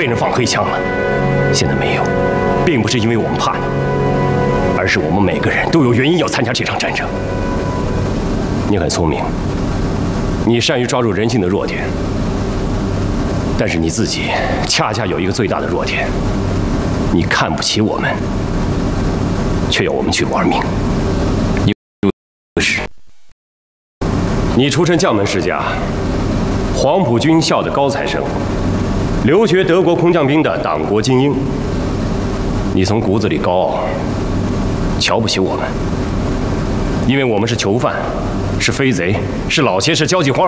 被人放黑枪了。现在没有，并不是因为我们怕你，而是我们每个人都有原因要参加这场战争。你很聪明，你善于抓住人性的弱点，但是你自己恰恰有一个最大的弱点，你看不起我们，却要我们去玩命。你出身将门世家，黄埔军校的高材生，留学德国空降兵的党国精英。你从骨子里高傲，瞧不起我们，因为我们是囚犯，是飞贼，是老些，是交际花。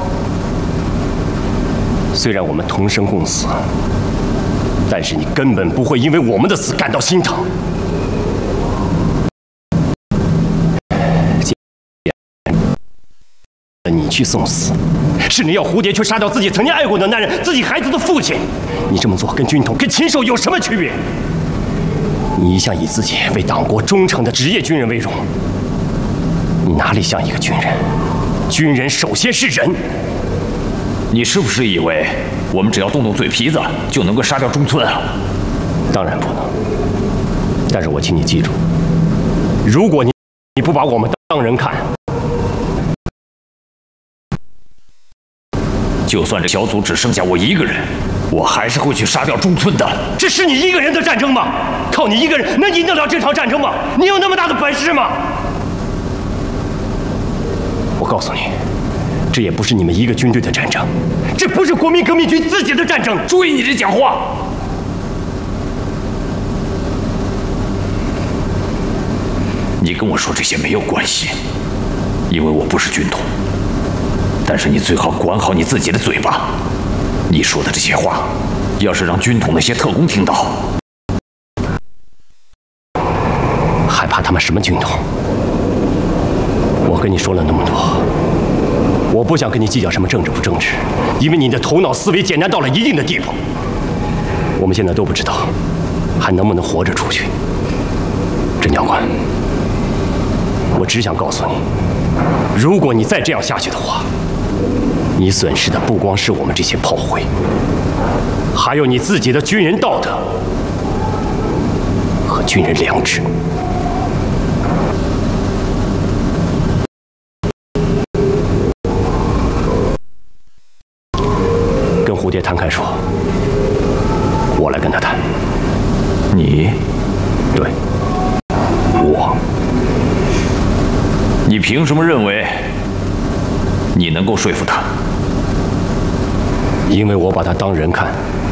虽然我们同生共死，但是你根本不会因为我们的死感到心疼。你去送死，是你要蝴蝶去杀掉自己曾经爱过的男人，自己孩子的父亲。你这么做跟军统、跟禽兽有什么区别？你一向以自己为党国忠诚的职业军人为荣，你哪里像一个军人？军人首先是人。 你是不是以为我们只要动动嘴皮子就能够杀掉中村啊？ 当然不能。但是我请你记住，如果你不把我们当人看， 就算这小组只剩下我一个人，我还是会去杀掉中村的。 这是你一个人的战争吗？靠你一个人能赢得了这场战争吗？你有那么大的本事吗？我告诉你，这也不是你们一个军队的战争，这不是国民革命军自己的战争。 注意你这讲话。你跟我说这些没有关系，因为我不是军统。但是你最好管好你自己的嘴巴。你说的这些话，要是让军统那些特工听到， 害怕他们什么军统？我跟你说了那么多，我不想跟你计较什么政治不政治，因为你的头脑思维简单到了一定的地步。我们现在都不知道还能不能活着出去。甄教官，我只想告诉你，如果你再这样下去的话，你损失的不光是我们这些炮灰，还有你自己的军人道德和军人良知。跟蝴蝶摊开说，我来跟他谈。 你？ 对，我。 你凭什么认为你能够说服他？ 因为我把他当人看，